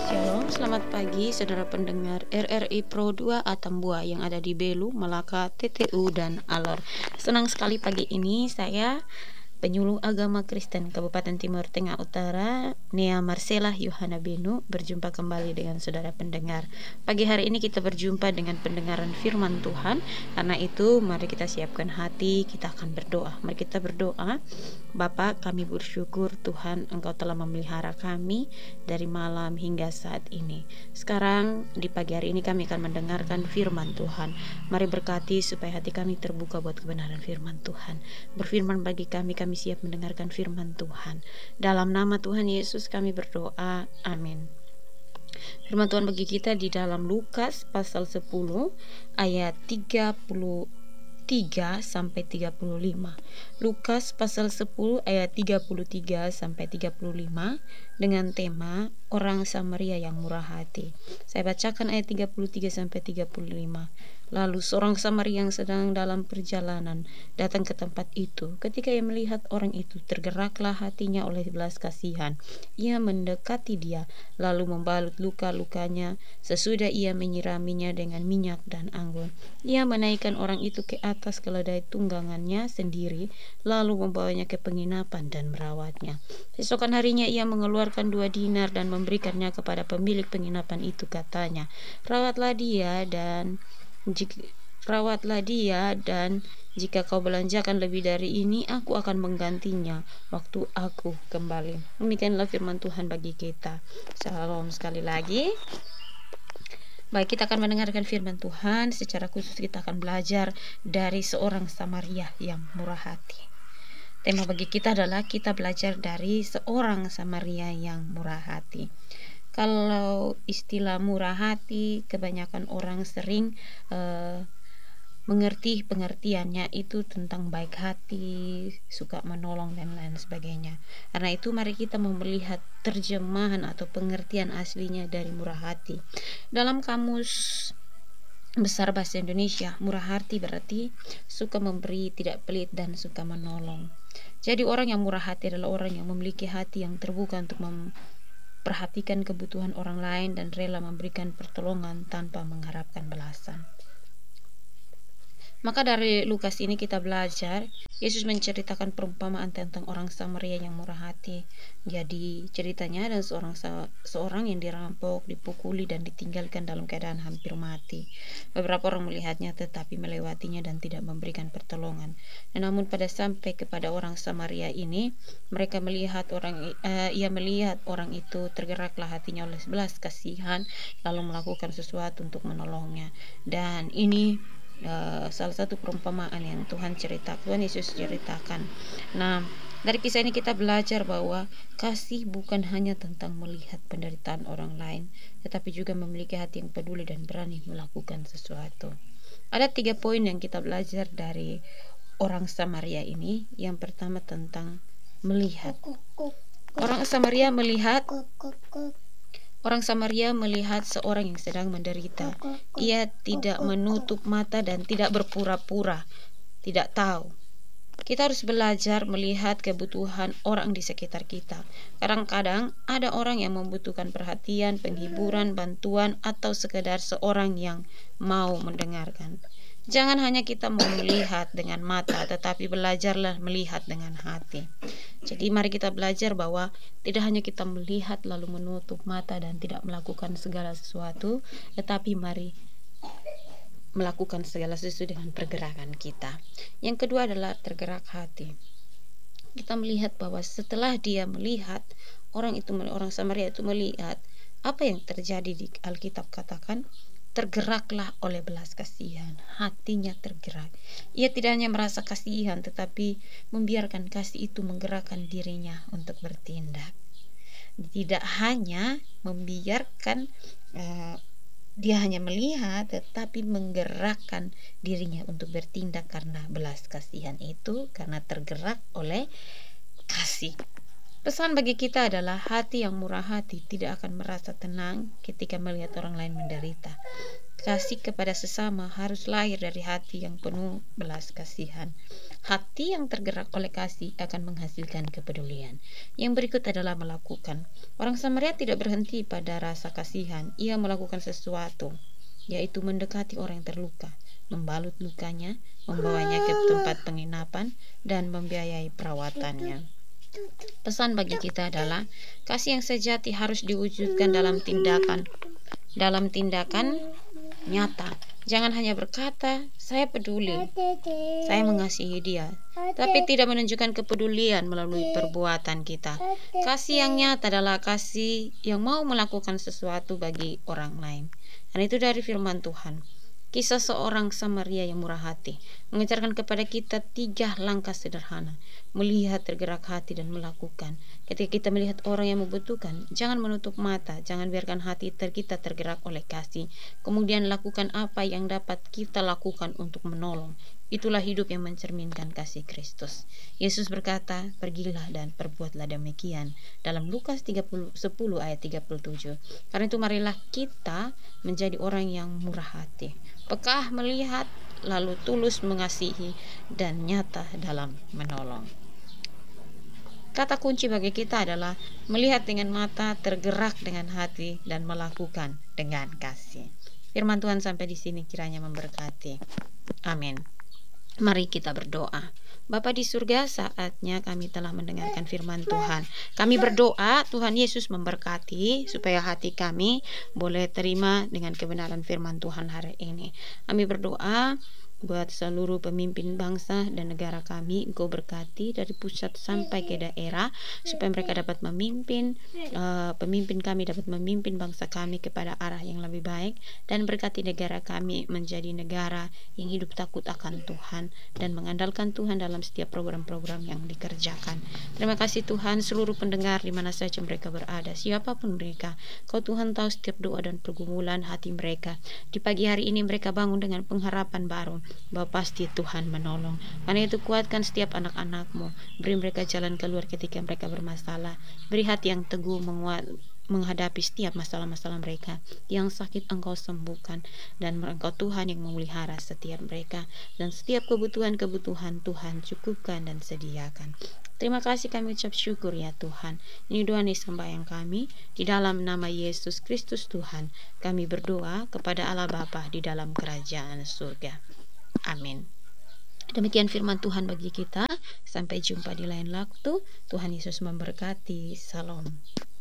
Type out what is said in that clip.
Shalom, selamat pagi saudara pendengar RRI Pro 2 Atambua yang ada di Belu, Malaka, TTU, dan Alor. Senang sekali pagi ini saya, penyuluh agama Kristen Kabupaten Timur Tengah Utara, Nea Marcela Yohana Benu, berjumpa kembali dengan saudara pendengar. Pagi hari ini kita berjumpa dengan pendengaran firman Tuhan. Karena itu mari kita siapkan hati, kita akan berdoa. Mari kita berdoa. Bapa, kami bersyukur Tuhan Engkau telah memelihara kami dari malam hingga saat ini. Sekarang di pagi hari ini kami akan mendengarkan firman Tuhan. Mari berkati supaya hati kami terbuka buat kebenaran firman Tuhan. Berfirman bagi kami siap mendengarkan firman Tuhan. Dalam nama Tuhan Yesus kami berdoa. Amin. Firman Tuhan bagi kita di dalam Lukas pasal 10 ayat 33 sampai 35. Lukas pasal 10 ayat 33 sampai 35 dengan tema orang Samaria yang murah hati. Saya bacakan ayat 33 sampai 35. Lalu seorang Samaria yang sedang dalam perjalanan datang ke tempat itu. Ketika ia melihat orang itu, tergeraklah hatinya oleh belas kasihan. Ia mendekati dia, lalu membalut luka-lukanya. Sesudah ia menyiraminya dengan minyak dan anggur. Ia menaikkan orang itu ke atas keledai tunggangannya sendiri, lalu membawanya ke penginapan dan merawatnya. Esokan harinya ia mengeluarkan 2 dinar dan memberikannya kepada pemilik penginapan itu. Katanya, rawatlah dia dan jika kau belanjakan lebih dari ini, aku akan menggantinya waktu aku kembali. Demikianlah firman Tuhan bagi kita. Shalom sekali lagi. Baik, kita akan mendengarkan firman Tuhan. Secara khusus kita akan belajar dari seorang Samaria yang murah hati. Tema bagi kita adalah kita belajar dari seorang Samaria yang murah hati. Kalau istilah murah hati, kebanyakan orang sering mengerti pengertiannya itu tentang baik hati, suka menolong dan lain sebagainya. Karena itu mari kita melihat terjemahan atau pengertian aslinya dari murah hati. Dalam kamus Besar Bahasa Indonesia, murah hati berarti suka memberi, tidak pelit, dan suka menolong. Jadi orang yang murah hati adalah orang yang memiliki hati yang terbuka untuk memperhatikan kebutuhan orang lain dan rela memberikan pertolongan tanpa mengharapkan balasan. Maka dari Lukas ini kita belajar, Yesus menceritakan perumpamaan tentang orang Samaria yang murah hati. Jadi ceritanya ada seorang yang dirampok, dipukuli, dan ditinggalkan dalam keadaan hampir mati. Beberapa orang melihatnya tetapi melewatinya dan tidak memberikan pertolongan. Namun pada sampai kepada orang Samaria ini, ia melihat orang itu, tergeraklah hatinya oleh belas kasihan, lalu melakukan sesuatu untuk menolongnya. Dan ini salah satu perumpamaan yang Tuhan Yesus ceritakan. Nah, dari kisah ini kita belajar bahwa kasih bukan hanya tentang melihat penderitaan orang lain, tetapi juga memiliki hati yang peduli dan berani melakukan sesuatu. Ada 3 poin yang kita belajar dari orang Samaria ini. Yang pertama tentang melihat. Orang Samaria melihat seorang yang sedang menderita. Ia tidak menutup mata dan tidak berpura-pura tidak tahu. Kita harus belajar melihat kebutuhan orang di sekitar kita. Kadang-kadang ada orang yang membutuhkan perhatian, penghiburan, bantuan, atau sekedar seorang yang mau mendengarkan. Jangan hanya kita mau melihat dengan mata, tetapi belajarlah melihat dengan hati. Jadi mari kita belajar bahwa tidak hanya kita melihat lalu menutup mata dan tidak melakukan segala sesuatu, tetapi mari melakukan segala sesuatu dengan pergerakan kita. Yang kedua adalah tergerak hati. Kita melihat bahwa setelah dia melihat, orang Samaria itu melihat apa yang terjadi di Alkitab katakan, tergeraklah oleh belas kasihan, hatinya tergerak. Ia tidak hanya merasa kasihan, tetapi membiarkan kasih itu menggerakkan dirinya untuk bertindak. Tidak hanya membiarkan dia hanya melihat, tetapi menggerakkan dirinya untuk bertindak karena belas kasihan itu, karena tergerak oleh kasih. Pesan bagi kita adalah hati yang murah hati tidak akan merasa tenang ketika melihat orang lain menderita. Kasih kepada sesama harus lahir dari hati yang penuh belas kasihan. Hati yang tergerak oleh kasih akan menghasilkan kepedulian. Yang berikut adalah melakukan. Orang Samaria tidak berhenti pada rasa kasihan. Ia melakukan sesuatu, yaitu mendekati orang yang terluka, membalut lukanya, membawanya ke tempat penginapan, dan membiayai perawatannya. Pesan bagi kita adalah kasih yang sejati harus diwujudkan dalam tindakan nyata. Jangan hanya berkata, saya peduli, saya mengasihi dia, tapi tidak menunjukkan kepedulian melalui perbuatan kita. Kasih yang nyata adalah kasih yang mau melakukan sesuatu bagi orang lain. Dan itu dari firman Tuhan. Kisah seorang Samaria yang murah hati mengajarkan kepada kita 3 langkah sederhana: melihat, tergerak hati, dan melakukan. Ketika kita melihat orang yang membutuhkan, jangan menutup mata, jangan biarkan hati kita tergerak oleh kasih. Kemudian lakukan apa yang dapat kita lakukan untuk menolong. Itulah hidup yang mencerminkan kasih Kristus. Yesus berkata, pergilah dan perbuatlah demikian, dalam Lukas 10 ayat 37. Karena itu marilah kita menjadi orang yang murah hati, peka melihat, lalu tulus mengasihi, dan nyata dalam menolong. Kata kunci bagi kita adalah melihat dengan mata, tergerak dengan hati, dan melakukan dengan kasih. Firman Tuhan sampai di sini kiranya memberkati. Amin. Mari kita berdoa. Bapa di surga, saatnya kami telah mendengarkan firman Tuhan. Kami berdoa Tuhan Yesus memberkati supaya hati kami boleh terima dengan kebenaran firman Tuhan hari ini. Kami berdoa buat seluruh pemimpin bangsa dan negara kami, Engkau berkati dari pusat sampai ke daerah, supaya mereka dapat memimpin, pemimpin kami dapat memimpin bangsa kami kepada arah yang lebih baik, dan berkati negara kami menjadi negara yang hidup takut akan Tuhan dan mengandalkan Tuhan dalam setiap program-program yang dikerjakan. Terima kasih Tuhan, seluruh pendengar di mana saja mereka berada, siapapun mereka, Kau Tuhan tahu setiap doa dan pergumulan hati mereka. Di pagi hari ini mereka bangun dengan pengharapan baru bahwa pasti Tuhan menolong. Karena itu kuatkan setiap anak-anak-Mu, beri mereka jalan keluar ketika mereka bermasalah, beri hati yang teguh menghadapi setiap masalah-masalah mereka. Yang sakit Engkau sembuhkan, dan Engkau Tuhan yang memelihara setiap mereka, dan setiap kebutuhan Tuhan cukupkan dan sediakan. Terima kasih kami ucap syukur ya Tuhan. Ini doa sembahyang kami di dalam nama Yesus Kristus Tuhan. Kami berdoa kepada Allah Bapa di dalam kerajaan surga. Amin. Demikian firman Tuhan bagi kita. Sampai jumpa di lain waktu. Tuhan Yesus memberkati. Salam.